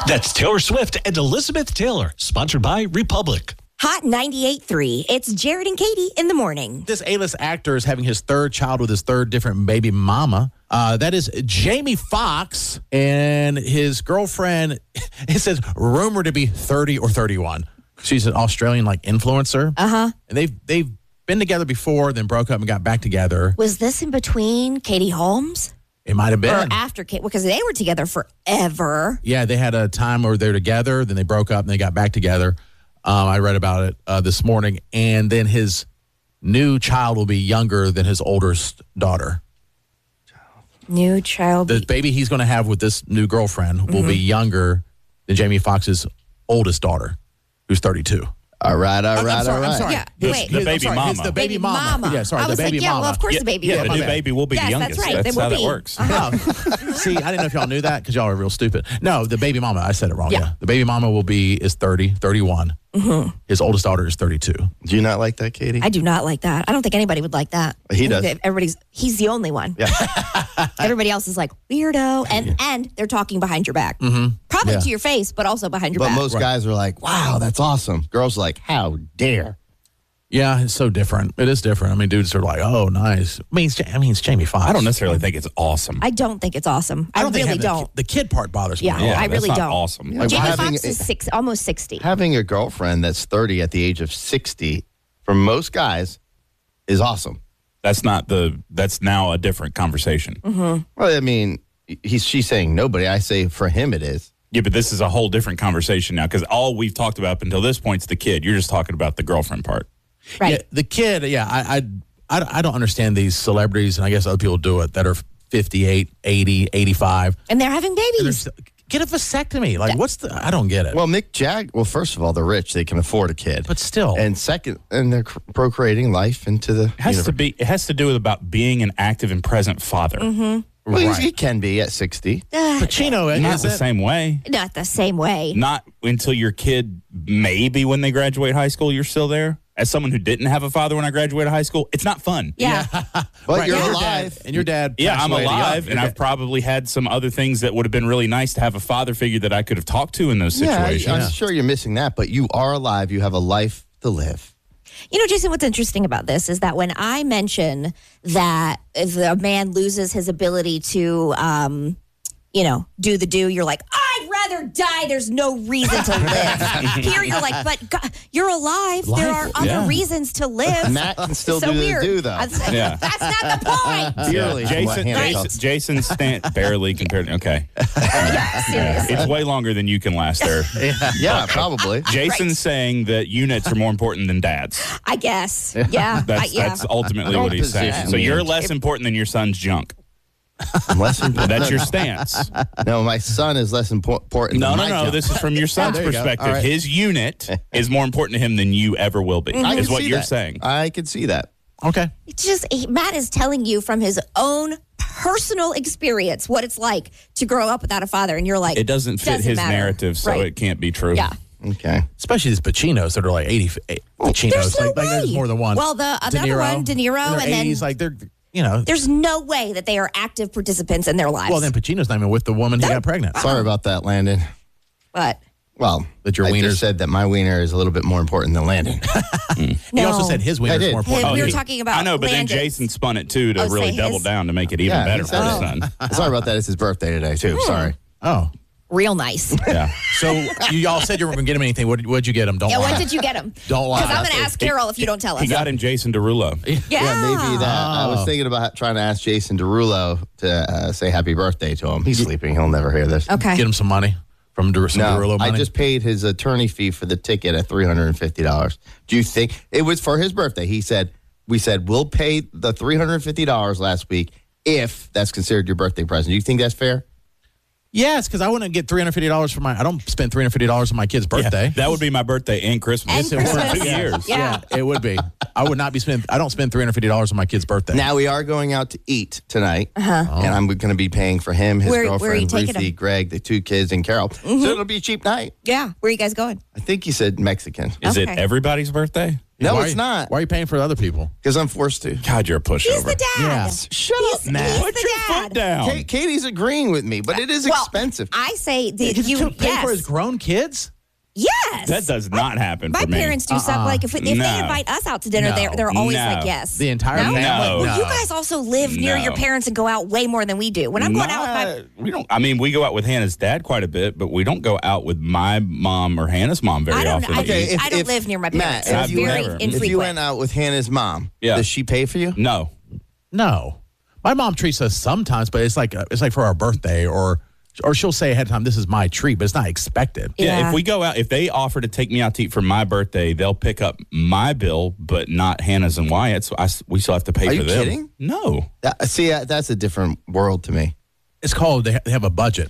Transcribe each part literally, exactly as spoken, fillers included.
That's Taylor Swift and Elizabeth Taylor, sponsored by Republic. Hot ninety-eight point three. It's Jared and Katie in the morning. This A-list actor is having his third child with his third different baby mama. Uh, that is Jamie Foxx, and his girlfriend, it says, rumored to be thirty or thirty-one. She's an Australian, like, influencer. Uh-huh. And they've, they've been together before, then broke up and got back together. Was this in between Katie Holmes? It might have been. Or after Kate? Because they were together forever. Yeah, they had a time where they were together, then they broke up, and they got back together. Um, I read about it uh, this morning. And then his new child will be younger than his oldest daughter. New child. The baby he's going to have with this new girlfriend will Mhm. be younger than Jamie Foxx's oldest daughter, who's thirty-two. All right, all I'm right, sorry, all right. I'm sorry. Yeah, His- wait. his- The I'm baby sorry, his- mama. the baby, Baby mama. mama. Yeah, sorry, I the was like, baby yeah, mama. well, of course Yeah, the baby yeah, mama. the my new bad. baby will be Yes, the that's youngest. right. That's, They will how be. that works. Uh-huh. No. See, I didn't know if y'all knew that because y'all are real stupid. No, the baby mama, I said it wrong. Yeah. Yeah. The baby mama will be, is thirty, thirty-one. Mm-hmm. His oldest daughter is thirty-two. Do you not like that, Katie? I do not like that. I don't think anybody would like that. He I think does. that Everybody's he's the only one. Yeah. Everybody else is like weirdo, and and they're talking behind your back, Mm-hmm. probably Yeah. to your face, but also behind your But back. most Right. guys are like, wow, that's awesome. Girls are like, how dare. Yeah, it's so different. It is different. I mean, dudes are like, oh, nice. I mean, it's, I mean, it's Jamie Foxx. I don't necessarily think it's awesome. I don't think it's awesome. I, think really having the- don't. The, kid part bothers me. Yeah. a lot. yeah, I that's really not don't. awesome. Like, Jamie having- Foxx is six, almost sixty. Having a girlfriend that's thirty at the age of sixty, for most guys, is awesome. That's not the. That's now a different conversation. Mm-hmm. Well, I mean, he's she's saying nobody. I say for him it is. Yeah, but this is a whole different conversation now because all we've talked about up until this point is the kid. You're just talking about the girlfriend part. Right. Yeah, the kid, yeah, I, I, I, I don't understand these celebrities, and I guess other people do it, that are fifty-eight, eighty, eighty-five. And they're having And they're babies. still- Get a vasectomy. Like, what's the, I don't get it. Well, Mick Jag. Well, first of all, they're rich; they can afford a kid. but still. And second, and they're cr- procreating life into the. It has universe. to be. It has to do with about being an active and present father. Mm-hmm. Well, he's- Right. he can be at sixty. Pacino, Not is the it? same way. Not the same way. Not until your kid, maybe when they graduate high school, you're still there. As someone who didn't have a father when I graduated high school, it's not fun. Yeah. But Right, you're and your alive. dad- and your dad. Yeah, passed I'm away at a young- alive, and your I've probably had some other things that would have been really nice to have a father figure that I could have talked to in those Yeah, I- situations. I'm sure you're missing that, but you are alive. You have a life to live. You know, Jason, what's interesting about this is that when I mention that if a man loses his ability to, um, you know, do the do, you're like, I'd rather die. There's no reason to live. Here you're like, but God, you're alive. There are Life, other yeah. reasons to live. Matt can still so do weird. the do, though. That's, Yeah. that's not the point. Dearly Yeah. from what Jason, Hannah Jason, tells. Jason Stan, barely compared. Okay, Yeah, seriously. it's way longer than you can last there. Yeah, probably. Jason's Right. saying that units are more important than dads. I guess. Yeah. That's I, yeah. that's ultimately Don't what he's saying. position So me you're in- less important than your son's junk. Less important. That's your stance. No, my son is less impor- important. No, than no, my no. job. This is from your son's There you go. perspective. All right. His unit is more important to him than you ever will be. I Is can what see you're that. saying. I can see that. Okay. It's just he- Matt is telling you from his own personal experience what it's like to grow up without a father, and you're like, It doesn't fit doesn't his matter. narrative, so Right. it can't be true. Yeah. Okay. Especially these Pacinos that are like eighty. Pacinos. There's no like, like there's way. more than one. Well, the De another Niro, one, De Niro, in their and then eighties, like they're, you know. there's no way that they are active participants in their lives. Well, then Pacino's not even with the woman he got pregnant. Sorry about that, Landon. but Well, That your I wiener's- just said that my wiener is a little bit more important than Landon. He no. also said his wiener I is did. more important. Hey, we Oh, were he- talking about I know, but Landon's. then Jason spun it too to Oh, really say double his- down to make it even Yeah, better he for his said son. Sorry about that. It's his birthday today, too. Sorry. Oh. real nice. Yeah. So you all said you weren't going to get him anything. What, what'd you get him? Don't Yeah, lie. what did you get him? Don't lie. Because I'm going to ask Carol if you don't tell us. He got him Jason Derulo. Yeah. Yeah, maybe that. I was Oh. thinking about trying to ask Jason Derulo to uh, say happy birthday to him. He's sleeping. He'll never hear this. Okay. Get him some money from Der- some No, Derulo money. I just paid his attorney fee for the ticket at three hundred fifty dollars. Do you think it was for his birthday? He said, we said, we'll pay the three hundred fifty dollars last week if that's considered your birthday present. Do you think that's fair? Yes, because I wouldn't get three hundred fifty dollars for my. I don't spend three hundred fifty dollars on my kid's birthday. Yeah, that would be my birthday and Christmas. And Yes, it would. Christmas. Two years. Yeah. it would be. I would not be spend. I don't spend three hundred fifty dollars on my kid's birthday. Now we are going out to eat tonight, Uh-huh. and I'm going to be paying for him, his Where- where are you girlfriend, taking Ruthie, him? Greg, the two kids, and Carol. So it'll be a cheap night. Yeah. Where are you guys going? I think you said Mexican. Is Okay. it everybody's birthday? No, Why- it's not. Why are you paying for other people? Because I'm forced to. God, you're a pushover. He's the dad. Yeah. Shut He's, up, Matt. he's Put the your dad. foot down. Ka- Katie's agreeing with me, but it is Well, expensive. I say He that gets you to pay yes. for his grown kids? Yes. That does not happen My for me. parents do something like if, we, if No. they invite us out to dinner, No. they're, they're always No. like yes. The entire No? family? No. Well, you guys also live near No. your parents and go out way more than we do. When I'm going out with my Not- we don't. I mean, we go out with Hannah's dad quite a bit, but we don't go out with my mom or Hannah's mom very I don't know. often. I, Okay, if- I don't if- live near my Matt, parents. if so it's you very never- if you infrequent. If you went out with Hannah's mom, Yeah. does she pay for you? No. No. My mom treats us sometimes, but it's like uh, it's like for our birthday or or she'll say ahead of time, this is my treat, but it's not expected. Yeah. Yeah. If we go out, if they offer to take me out to eat for my birthday, they'll pick up my bill, but not Hannah's and Wyatt's. I s we still have to pay Are for you them. kidding? No. That, see, uh, that's a different world to me. It's called, they ha- they have a budget.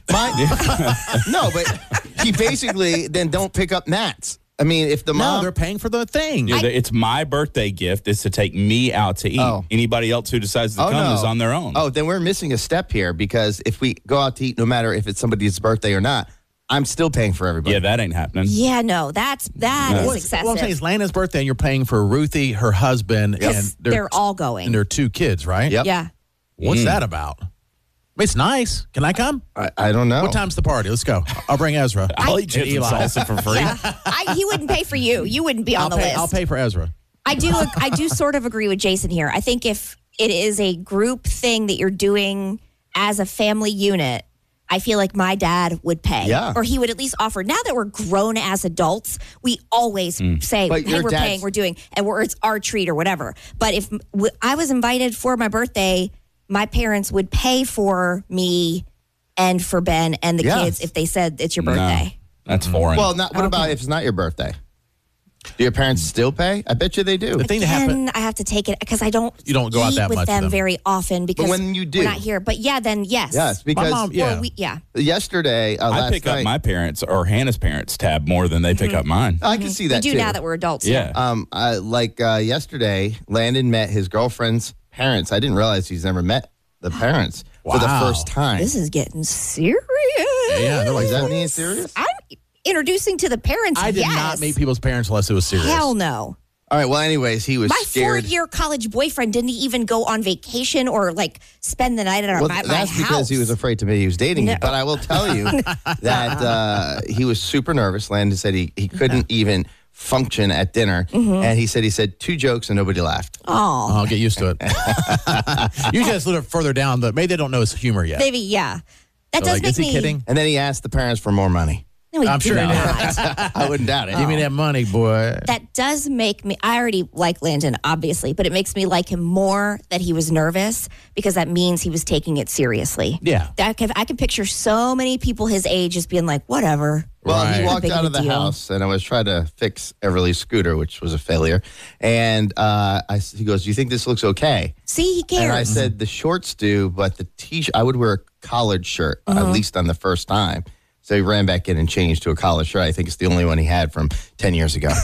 No, but he basically then don't pick up Matt's. I mean, if the No, mom. they're paying for the thing. You know, it's my birthday gift is to take me out to eat. Oh. Anybody else who decides to Oh, come no. is on their own. Oh, then we're missing a step here because if we go out to eat, no matter if it's somebody's birthday or not, I'm still paying for everybody. yeah, that ain't happening. Yeah, no, that's that is What's- excessive. What I'm saying is Lana's birthday, and you're paying for Ruthie, her husband, and Yes, their, they're all going. and their two kids, right? Yep. Yeah. What's Mm. that about? I mean, it's nice. Can I come? I, I don't know. What time's the party? Let's go. I'll bring Ezra. I'll eat chips and Eli. salsa for free. Yeah. I, he wouldn't pay for you. You wouldn't be on I'll the pay, list. I'll pay for Ezra. I do. I do sort of agree with Jason here. I think if it is a group thing that you're doing as a family unit, I feel like my dad would pay, Yeah. or he would at least offer. Now that we're grown as adults, we always say, But "Hey, your we're dad's- paying, we're doing," and we're, it's our treat or whatever. But if w- I was invited for my birthday, my parents would pay for me and for Ben and the Yeah. kids if they said it's your birthday. No, that's foreign. Well, not, what about if it's not your birthday? Do your parents still pay? I bet you they do. The thing that happened, Again, I have to take it because I don't. You don't go out eat that with much with them them. very often because when you do. we're not here. But yeah, then yes, Yes, because mom- yeah. Or we, yeah. yesterday, uh, I last pick night, up my parents or Hannah's parents tab more than they pick up mine. I can see We that do too. now that we're adults. Yeah. Um, I, like uh, yesterday, Landon met his girlfriend's parents. I didn't realize he's never met the parents for the Wow. first time. This is getting serious. yeah, they're like, Is that being serious? I'm introducing to the parents. I did yes. not meet people's parents unless it was serious. Hell no. All right. Well, anyways, he was My scared. four-year college boyfriend didn't even go on vacation or like spend the night at our Well, my, my that's because house. he was afraid to admit he was dating you. No. But I will tell you that uh, he was super nervous. Landon said he, he couldn't even function at dinner. And he said he said two jokes and nobody laughed. Oh, I'll get used to it. Usually it's a little further down, but maybe they don't know his humor yet. maybe yeah. That So, does like, make is he me. kidding? And then he asked the parents for more money. No, he I'm did sure he not. I wouldn't doubt it. Give me that money, boy. That does make me. I already like Landon, obviously, but it makes me like him more that he was nervous because that means he was taking it seriously. Yeah. That can, I can picture so many people his age just being like, whatever. Well, Right. he Not walked big out of of a the deal. house, and I was trying to fix Everly's scooter, which was a failure. And uh, I, he goes, "Do you think this looks okay?" See, he cares. And I said, "The shorts do, but the t-shirt. I would wear a collared shirt Uh-huh. at least on the first time." So he ran back in and changed to a collared shirt. I think it's the only one he had from ten years ago.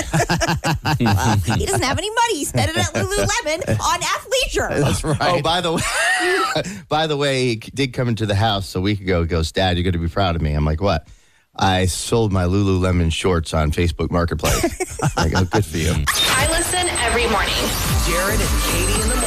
he doesn't have any money. He spent it at Lululemon on athleisure. That's right. Oh, by the way, by the way, he did come into the house a week ago. He goes, "Dad, you're going to be proud of me." I'm like, "What?" I sold my Lululemon shorts on Facebook Marketplace. I go, "Good for you." I listen every morning. Jared and Katie in the morning.